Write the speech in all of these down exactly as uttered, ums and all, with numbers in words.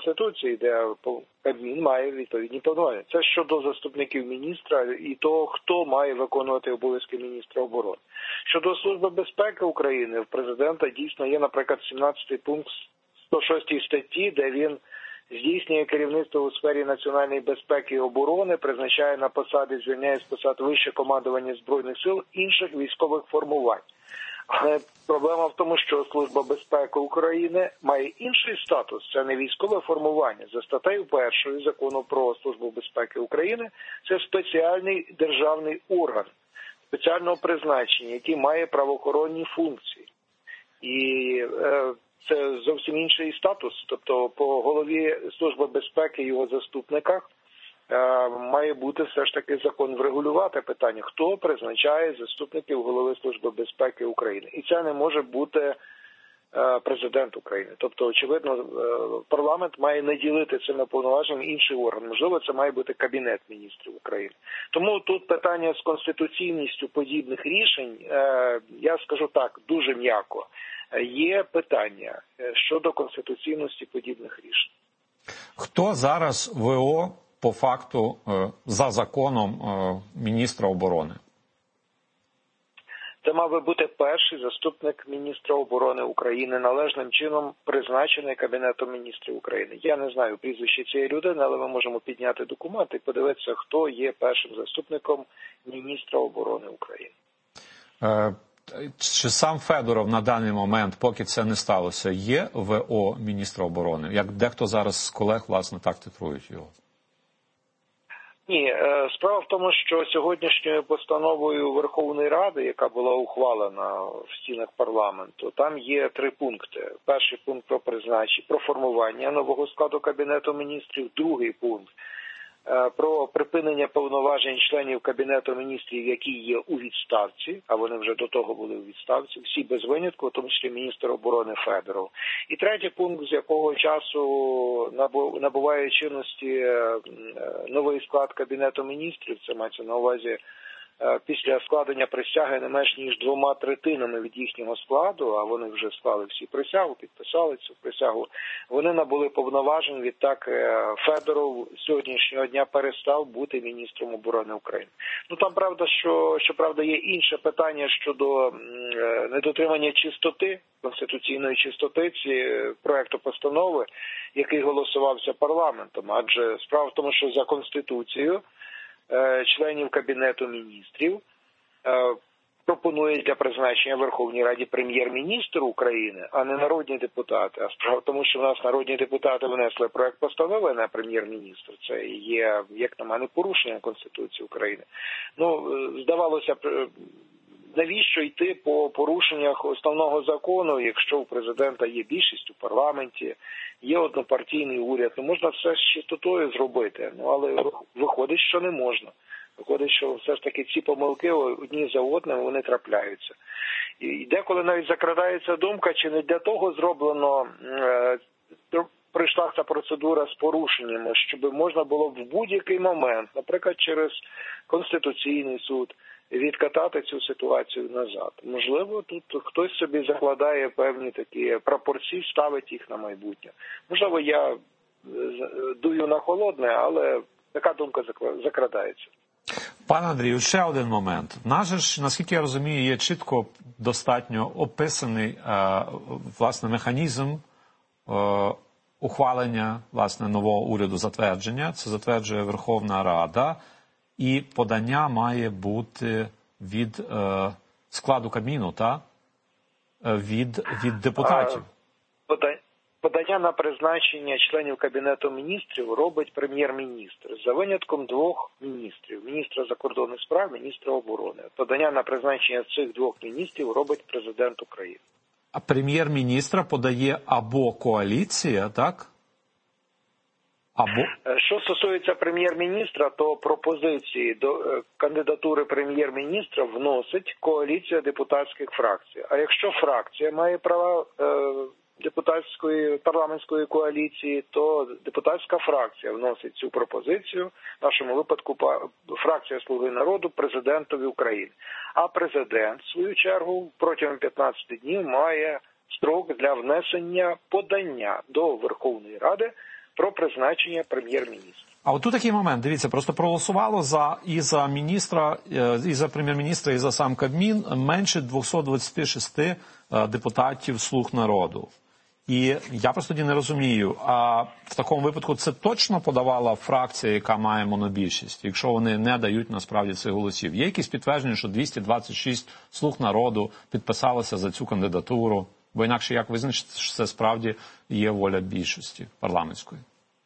Конституції, де Кабмін має відповідні повноваження. Це щодо заступників міністра і того, хто має виконувати обов'язки міністра оборони. Щодо Служби безпеки України, в президента дійсно є, наприклад, сімнадцятий пункт сто шостої статті, де він здійснює керівництво у сфері національної безпеки і оборони, призначає на посади, звільняє з посад вище командування Збройних сил інших військових формувань. Але проблема в тому, що Служба безпеки України має інший статус. Це не військове формування. За статтею першою Закону про Службу безпеки України це спеціальний державний орган спеціального призначення, який має правоохоронні функції. І е, це зовсім інший статус. Тобто по голові Служби безпеки і його заступниках е, має бути все ж таки закон врегулювати питання, хто призначає заступників голови Служби безпеки України. І це не може бути е, президент України. Тобто, очевидно, е, парламент має наділити цими повноваженнями інший орган. Можливо, це має бути Кабінет міністрів України. Тому тут питання з конституційністю подібних рішень, е, я скажу так, дуже м'яко. Є питання щодо конституційності подібних рішень. Хто зараз ВО по факту за законом міністра оборони? Це мав би бути перший заступник міністра оборони України, належним чином призначений Кабінетом міністрів України. Я не знаю прізвище цієї людини, але ми можемо підняти документи і подивитися, хто є першим заступником міністра оборони України. Е... Чи сам Федоров на даний момент, поки це не сталося, є ВО міністра оборони? Як дехто зараз з колег, власне, так титрують його? Ні, справа в тому, що сьогоднішньою постановою Верховної Ради, яка була ухвалена в стінах парламенту, там є три пункти. Перший пункт про призначення, про формування нового складу Кабінету міністрів, другий пункт про припинення повноважень членів Кабінету міністрів, які є у відставці, а вони вже до того були у відставці, всі без винятку, в тому числі міністр оборони Федоров. І третій пункт, з якого часу набуває чинності новий склад Кабінету міністрів, це мається на увазі після складення присяги не менш ніж двома третинами від їхнього складу, а вони вже склали всі присягу, підписали цю присягу, вони набули повноважень, відтак Федоров з сьогоднішнього дня перестав бути міністром оборони України. Ну там правда, що, що правда є інше питання щодо недотримання чистоти, конституційної чистоти цієї проекту постанови, який голосувався парламентом, адже справа в тому, що за Конституцією членів Кабінету міністрів пропонує для призначення в Верховній Раді прем'єр-міністр України, а не народні депутати. А справа в тому, що в нас народні депутати внесли проект постанови на прем'єр-міністр. Це є, як на мене, порушення Конституції України. Ну, здавалося б, навіщо йти по порушеннях основного закону, якщо у президента є більшість у парламенті, є однопартійний уряд, ну можна все з чистотою зробити, ну але виходить, що не можна. Виходить, що все ж таки ці помилки одні за одним вони трапляються. І деколи навіть закрадається думка, чи не для того зроблено, е, прийшла ця процедура з порушеннями, щоб можна було в будь-який момент, наприклад, через Конституційний суд, відкатати цю ситуацію назад. Можливо, тут хтось собі закладає певні такі пропорції, ставить їх на майбутнє. Можливо, я дую на холодне, але така думка закрадається. Пане Андрію, ще один момент. В нас же ж, наскільки я розумію, є чітко достатньо описаний власне механізм ухвалення власне нового уряду, затвердження. Це затверджує Верховна Рада. І подання має бути від е, складу Кабміну, та? Від, від депутатів. Подання на призначення членів Кабінету міністрів робить прем'єр-міністр, за винятком двох міністрів. Міністра закордонних справ, міністра оборони. Подання на призначення цих двох міністрів робить президент України. А прем'єр-міністра подає або коаліція, так? Або... Що стосується прем'єр-міністра, то пропозиції до кандидатури прем'єр-міністра вносить коаліція депутатських фракцій. А якщо фракція має права е, депутатської парламентської коаліції, то депутатська фракція вносить цю пропозицію, в нашому випадку фракція «Слуги народу», президентові України. А президент, в свою чергу, протягом п'ятнадцяти днів має строк для внесення подання до Верховної Ради про призначення прем'єр-міністра. А от тут такий момент, дивіться, просто проголосувало за і за міністра, і за прем'єр-міністра, і за сам Кабмін менше двісті двадцять шість депутатів «Слуг народу». І я просто тоді не розумію, а в такому випадку це точно подавала фракція, яка має монобільшість, якщо вони не дають насправді цих голосів? Є якісь підтвердження, що двісті двадцять шість «Слуг народу» підписалося за цю кандидатуру? Бо інакше як визначити, що це справді є воля більшості парламентської?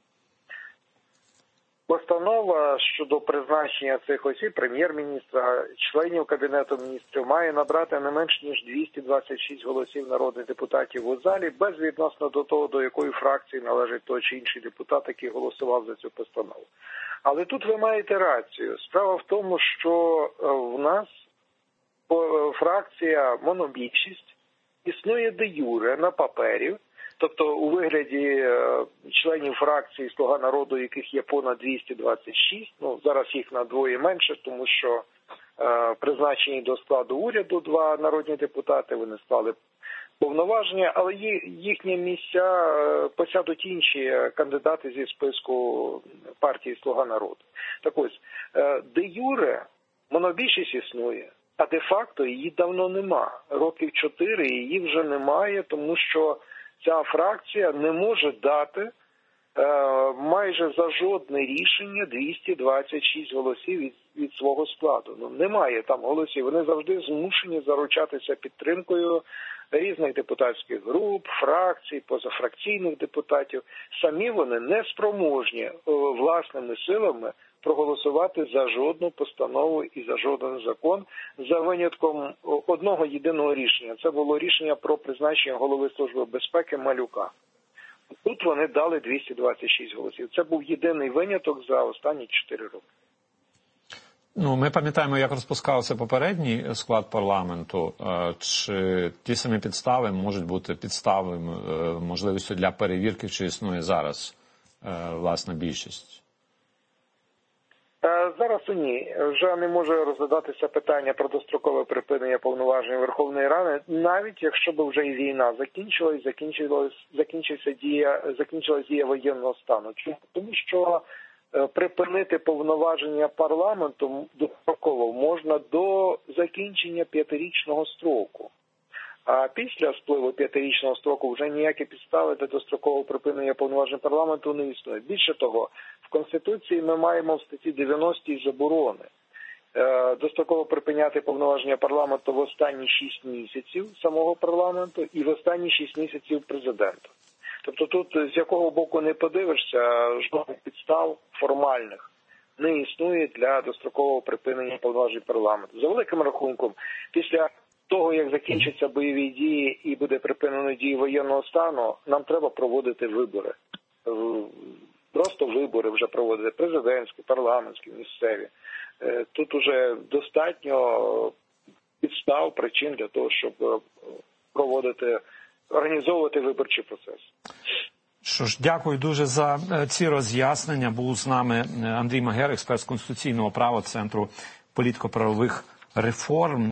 Постанова щодо призначення цих осіб, прем'єр-міністра, членів Кабінету міністрів, має набрати не менш ніж двісті двадцять шість голосів народних депутатів у залі, безвідносно до того, до якої фракції належить той чи інший депутат, який голосував за цю постанову. Але тут ви маєте рацію. Справа в тому, що в нас фракція монобільшість існує де юре на папері, тобто у вигляді членів фракції «Слуга народу», яких є понад двісті двадцять шість, ну зараз їх на двоє менше, тому що е, призначені до складу уряду два народні депутати, вони склали повноваження, але їхні місця е, посядуть інші кандидати зі списку партії «Слуга народу». Так ось, е, де юре монобільшість існує, а де-факто її давно нема. Років чотири її вже немає, тому що ця фракція не може дати е, майже за жодне рішення двісті двадцять шість голосів від, від свого складу. Ну, немає там голосів. Вони завжди змушені заручатися підтримкою різних депутатських груп, фракцій, позафракційних депутатів. Самі вони не спроможні е, власними силами проголосувати за жодну постанову і за жоден закон, за винятком одного єдиного рішення. Це було рішення про призначення голови Служби безпеки Малюка. Тут вони дали двісті двадцять шість голосів. Це був єдиний виняток за останні чотири роки. Ну, ми пам'ятаємо, як розпускався попередній склад парламенту. Чи ті самі підстави можуть бути підставами, можливістю для перевірки, чи існує зараз власна більшість? Зараз ні. Вже не може розглядатися питання про дострокове припинення повноважень Верховної Ради, навіть якщо б вже і війна закінчилась, закінчилась, закінчилася дія, закінчилась дія воєнного стану. Чому? Тому що припинити повноваження парламенту достроково можна до закінчення п'ятирічного строку. А після спливу п'ятирічного строку вже ніякі підстави для дострокового припинення повноважень парламенту не існує. Більше того, в Конституції ми маємо в статті дев'яностій заборони е, достроково припиняти повноваження парламенту в останні шість місяців самого парламенту і в останні шість місяців президента. Тобто тут з якого боку не подивишся, жодних підстав формальних не існує для дострокового припинення повноважень парламенту. За великим рахунком, після того, як закінчаться бойові дії і буде припинено дії воєнного стану, нам треба проводити вибори. Просто вибори вже проводити, президентські, парламентські, місцеві. Тут уже достатньо підстав, причин для того, щоб проводити, організовувати виборчий процес. Що ж, дякую дуже за ці роз'яснення. Був з нами Андрій Магер, експерт з конституційного права Центру політико-правових реформ.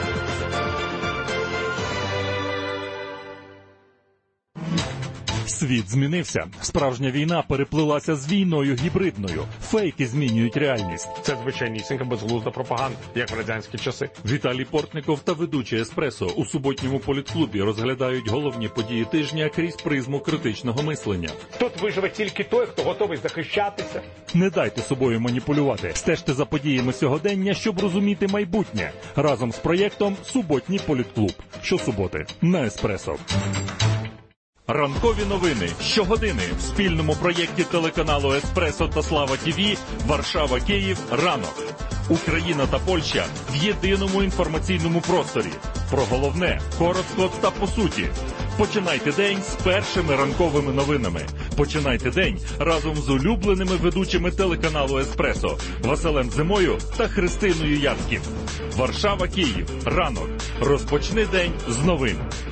Світ змінився. Справжня війна переплилася з війною гібридною. Фейки змінюють реальність. Це звичайнісінька безглузда пропаганда, як в радянські часи. Віталій Портников та ведучий «Еспресо» у суботньому політклубі розглядають головні події тижня крізь призму критичного мислення. Тут виживе тільки той, хто готовий захищатися. Не дайте собою маніпулювати. Стежте за подіями сьогодення, щоб розуміти майбутнє. Разом з проєктом «Суботній політклуб». Щосуботи на «Еспресо». Ранкові новини щогодини в спільному проєкті телеканалу «Еспресо» та «Слава ТІВІ» Варшава-Київ ранок. Україна та Польща в єдиному інформаційному просторі. Про головне, коротко та по суті. Починайте день з першими ранковими новинами. Починайте день разом з улюбленими ведучими телеканалу «Еспресо» Василем Зимою та Христиною Яцьків. Варшава-Київ ранок. Розпочни день з новин.